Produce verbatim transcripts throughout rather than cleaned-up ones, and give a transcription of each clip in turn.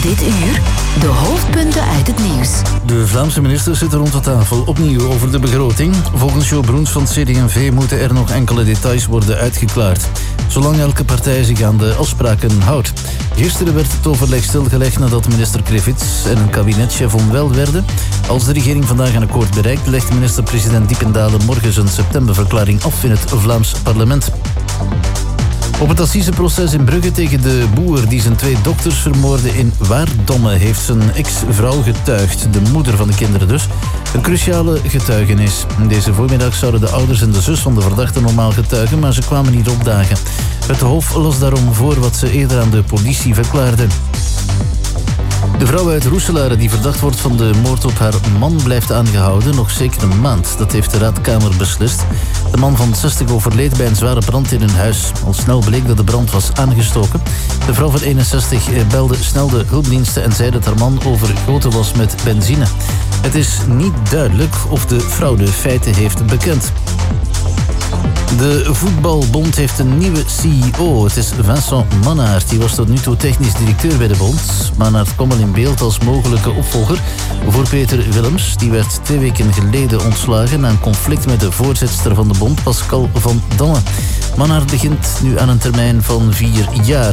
Dit uur de hoofdpunten uit het nieuws. De Vlaamse ministers zitten rond de tafel opnieuw over de begroting. Volgens Jo Broens van C D en V moeten er nog enkele details worden uitgeklaard. Zolang elke partij zich aan de afspraken houdt. Gisteren werd het overleg stilgelegd nadat minister Krevits en een kabinetchef onwel werden. Als de regering vandaag een akkoord bereikt, legt minister-president Diependalen morgen zijn septemberverklaring af in het Vlaams parlement. Op het assiseproces in Brugge tegen de boer die zijn twee dokters vermoordde in Waardomme heeft zijn ex-vrouw getuigd, de moeder van de kinderen dus. Een cruciale getuigenis. Deze voormiddag zouden de ouders en de zus van de verdachte normaal getuigen, maar ze kwamen niet opdagen. Het Hof las daarom voor wat ze eerder aan de politie verklaarde. De vrouw uit Roeselare die verdacht wordt van de moord op haar man blijft aangehouden, nog zeker een maand. Dat heeft de raadkamer beslist. De man van zestig overleed bij een zware brand in hun huis. Al snel bleek dat de brand was aangestoken. De vrouw van eenenzestig belde snel de hulpdiensten en zei dat haar man overgoten was met benzine. Het is niet duidelijk of de vrouw de feiten heeft bekend. De Voetbalbond heeft een nieuwe C E O. Het is Vincent Mannaert. Die was tot nu toe technisch directeur bij de bond. Mannaert kwam al in beeld als mogelijke opvolger voor Peter Willems. Die werd twee weken geleden ontslagen na een conflict met de voorzitster van de bond, Pascal van Damme. Mannaert begint nu aan een termijn van vier jaar.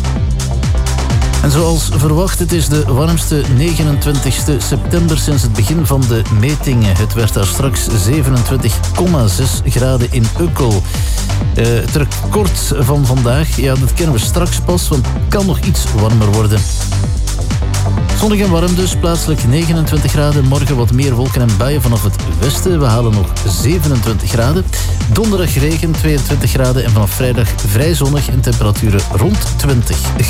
En zoals verwacht, het is de warmste negenentwintigste september sinds het begin van de metingen. Het werd daar straks zevenentwintig komma zes graden in Ukkel. Uh, het record van vandaag, ja, dat kennen we straks pas, want het kan nog iets warmer worden. Zonnig en warm dus, plaatselijk negenentwintig graden. Morgen wat meer wolken en buien vanaf het westen. We halen nog zevenentwintig graden. Donderdag regen, tweeëntwintig graden. En vanaf vrijdag vrij zonnig en temperaturen rond twintig.